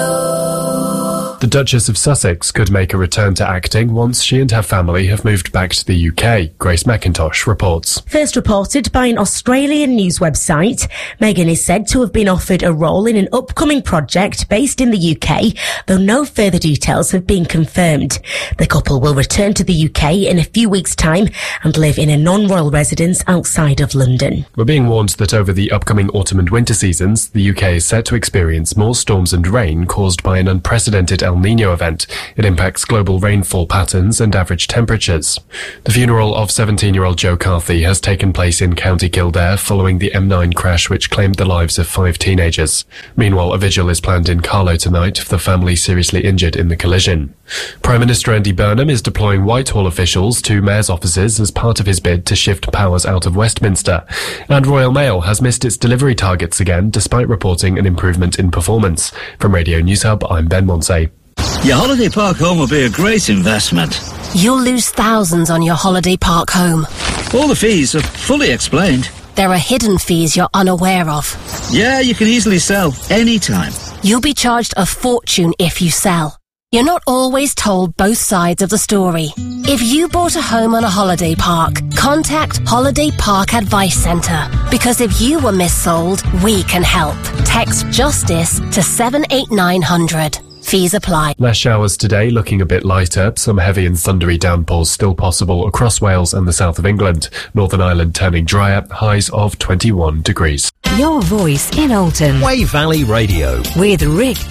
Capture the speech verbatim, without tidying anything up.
The Duchess of Sussex could make a return to acting once she and her family have moved back to the U K. Grace McIntosh reports. First reported by an Australian news website, Meghan is said to have been offered a role in an upcoming project based in the U K, though no further details have been confirmed. The couple will return to the U K in a few weeks' time and live in a non-royal residence outside of London. We're being warned that over the upcoming autumn and winter seasons, the U K is set to experience more storms and rain caused by an unprecedented El Niño event. It impacts global rainfall patterns and average temperatures. The funeral of seventeen-year-old Joe Carthy has taken place in County Kildare following the M nine crash which claimed the lives of five teenagers. Meanwhile, a vigil is planned in Carlow tonight for the family seriously injured in the collision. Prime Minister Andy Burnham is deploying Whitehall officials to Mayor's offices as part of his bid to shift powers out of Westminster. And Royal Mail has missed its delivery targets again despite reporting an improvement in performance. From Radio News Hub, I'm Ben Monsey. Your holiday park home will be a great investment. You'll lose thousands on your holiday park home. All the fees are fully explained. There are hidden fees you're unaware of. Yeah, you can easily sell anytime. You'll be charged a fortune if you sell. You're not always told both sides of the story. If you bought a home on a holiday park, contact Holiday Park Advice Centre. Because if you were missold, we can help. Text JUSTICE to seven eight nine hundred. Fees apply. Less showers today, looking a bit lighter. Some heavy and thundery downpours still possible across Wales and the south of England. Northern Ireland turning drier, highs of twenty-one degrees. Your voice in Alton. Way Valley Radio. With Rick